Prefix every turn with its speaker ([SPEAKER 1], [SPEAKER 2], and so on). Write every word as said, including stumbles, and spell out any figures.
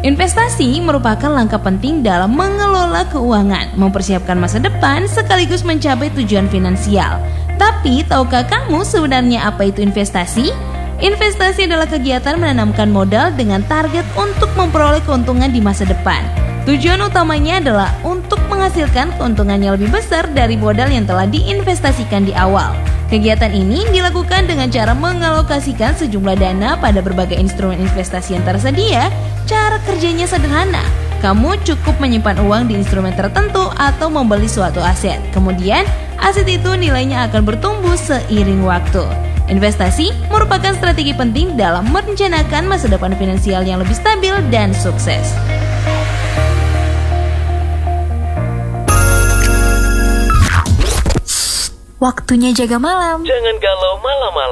[SPEAKER 1] Investasi merupakan langkah penting dalam mengelola keuangan, mempersiapkan masa depan sekaligus mencapai tujuan finansial. Tapi, tahukah kamu sebenarnya apa itu investasi? Investasi adalah kegiatan menanamkan modal dengan target untuk memperoleh keuntungan di masa depan. Tujuan utamanya adalah untuk menghasilkan keuntungan yang lebih besar dari modal yang telah diinvestasikan di awal. Kegiatan ini dilakukan dengan cara mengalokasikan sejumlah dana pada berbagai instrumen investasi yang tersedia. Cara kerjanya sederhana. Kamu cukup menyimpan uang di instrumen tertentu atau membeli suatu aset. Kemudian, aset itu nilainya akan bertumbuh seiring waktu. Investasi merupakan strategi penting dalam merencanakan masa depan finansial yang lebih stabil dan sukses.
[SPEAKER 2] Waktunya jaga malam.
[SPEAKER 3] Jangan galau malam-malam.